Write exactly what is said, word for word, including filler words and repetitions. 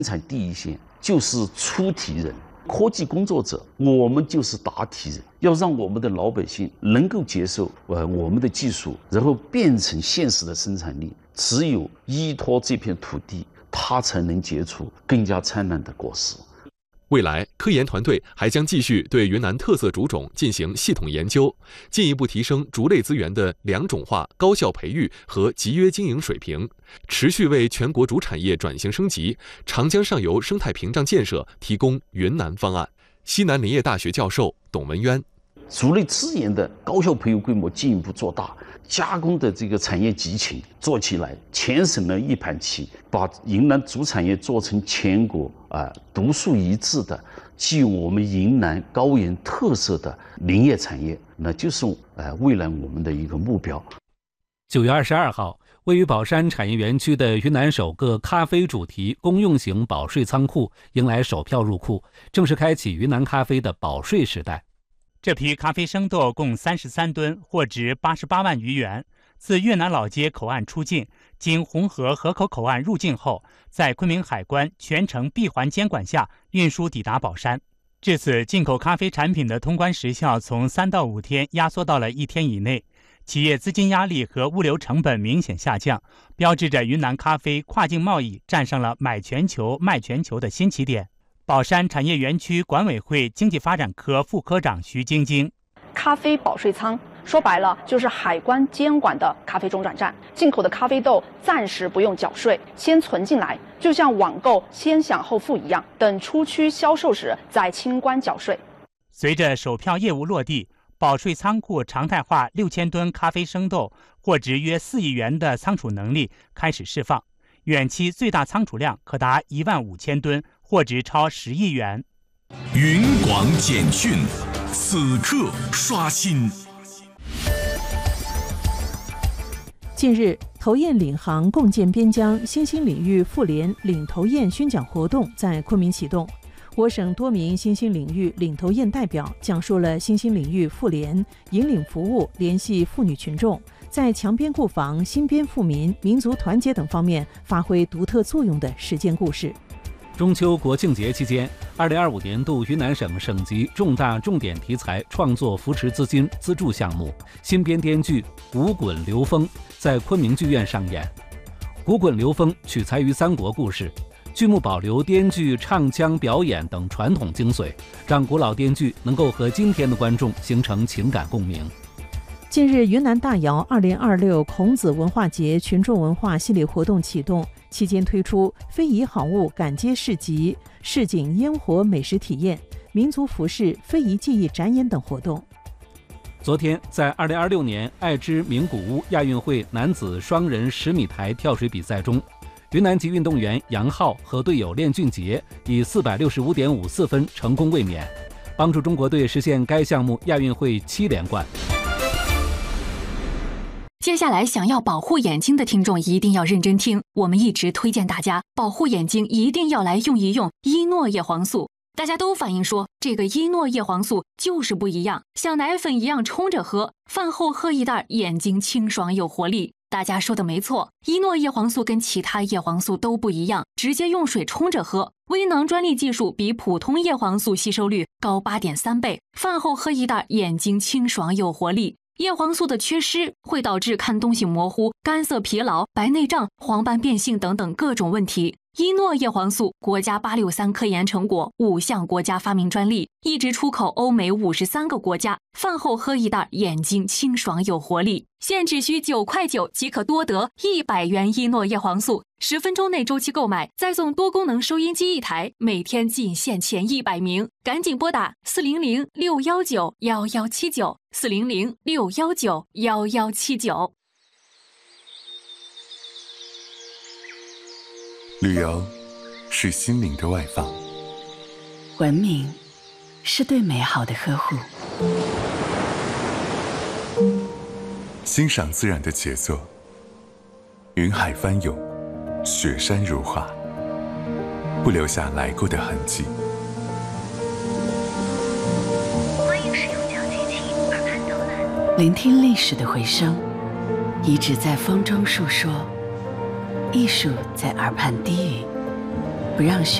产第一线就是出题人，科技工作者，我们就是答题人，要让我们的老百姓能够接受呃我们的技术，然后变成现实的生产力。只有依托这片土地，它才能结出更加灿烂的果实。 未来，科研团队还将继续对云南特色竹种进行系统研究，进一步提升竹类资源的良种化、高效培育和集约经营水平，持续为全国竹产业转型升级、长江上游生态屏障建设提供云南方案。西南林业大学教授董文渊， 竹类资源的高效培育规模进一步做大，加工的这个产业集群做起来，全省的一盘棋，把云南竹产业做成全国啊、呃、独树一帜的具有我们云南高原特色的林业产业，那就是呃未来我们的一个目标。 九月二十二号，位于宝山产业园区的云南首个咖啡主题公用型保税仓库迎来首票入库，正式开启云南咖啡的保税时代。 这批咖啡生豆共三十三吨，货值八十八万余元，自越南老街口岸出境，经红河河口口岸入境后，在昆明海关全程闭环监管下运输抵达宝山。至此，进口咖啡产品的通关时效从三到五天压缩到了一天以内，企业资金压力和物流成本明显下降，标志着云南咖啡跨境贸易站上了买全球、卖全球的新起点。宝山产业园区管委会经济发展科副科长徐晶晶， 咖啡保税仓说白了就是海关监管的咖啡中转站，进口的咖啡豆暂时不用缴税，先存进来，就像网购先享后付一样，等出区销售时再清关缴税。 随着首票业务落地，保税仓库常态化六千吨咖啡生豆，货值约四亿元的仓储能力开始释放，远期最大仓储量可达一万五千吨，货值超十亿元。 云广简讯，此刻刷新。 近日，投堰领航共建边疆新兴领域妇联领投堰宣讲活动在昆明启动。我省多名新兴领域领投堰代表讲述了新兴领域妇联引领服务、联系妇女群众，在强边固防、新边富民、民族团结等方面发挥独特作用的实践故事。 中秋国庆节期间，二零二五年度云南省省级重大重点题材创作扶持资金资助项目新编编剧《古滚流风》在昆明剧院上演。《古滚流风》取材于三国故事，剧目保留滇剧唱腔表演等传统精髓，让古老滇剧能够和今天的观众形成情感共鸣。 近日，云南大窑二零二六孔子文化节群众文化系列活动启动，期间推出非遗好物赶街市集、市井烟火美食体验、民族服饰、非遗技艺展演等活动。 昨天，在二零二六年爱知名古屋亚运会男子双人十米台跳水比赛中，云南籍运动员杨浩和队友练俊杰以四百六十五点五四分成功卫冕，帮助中国队实现该项目亚运会七连冠。 接下来，想要保护眼睛的听众一定要认真听，我们一直推荐大家保护眼睛一定要来用一用伊诺叶黄素。大家都反映说，这个伊诺叶黄素就是不一样，像奶粉一样冲着喝，饭后喝一袋，眼睛清爽有活力。大家说的没错，伊诺叶黄素跟其他叶黄素都不一样，直接用水冲着喝，微囊专利技术比普通叶黄素吸收率高 八点三倍，饭后喝一袋，眼睛清爽有活力。叶黄素的缺失会导致看东西模糊、干涩疲劳、白内障、黄斑变性等等各种问题。伊诺叶黄素国家八六三科研成果，五项国家发明专利，一直出口欧美五十三个国家。饭后喝一袋，眼睛清爽有活力。现只需九块九即可多得一百元伊诺叶黄素，十分钟内周期购买，再送多功能收音机一台，每天仅限前一百名，赶紧拨打四零零六幺九幺幺七九四零零六幺九幺幺七九。 旅游是心灵的外放， 文明是对美好的呵护， 欣赏自然的杰作，云海翻涌，雪山如画，不留下来过的痕迹。 欢迎使用讲机器耳畔导览，聆听历史的回声，遗址在风中述说，艺术在耳畔低语。 不让